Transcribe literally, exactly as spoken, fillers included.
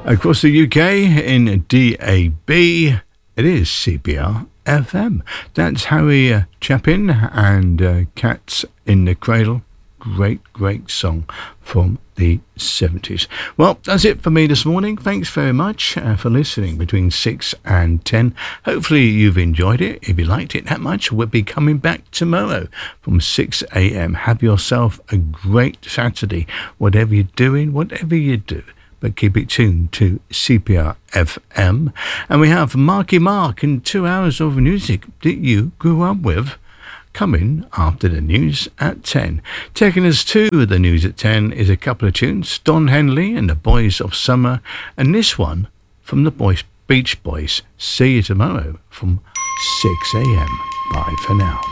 Across the U K in D A B, it is C B R F M. That's Harry uh, Chapin and uh, Cats in the Cradle. Great, great song from the seventies. Well, that's it for me this morning. Thanks very much uh, for listening between six and ten. Hopefully you've enjoyed it. If you liked it that much, we'll be coming back tomorrow from six a.m. Have yourself a great Saturday. Whatever you're doing, whatever you do, but keep it tuned to C P R F M. And we have Marky Mark and two hours of music that you grew up with, coming after the news at ten. Taking us to the news at ten is a couple of tunes, Don Henley and the Boys of Summer, and this one from the Boys, Beach Boys, See You Tomorrow from six a.m. Bye for now.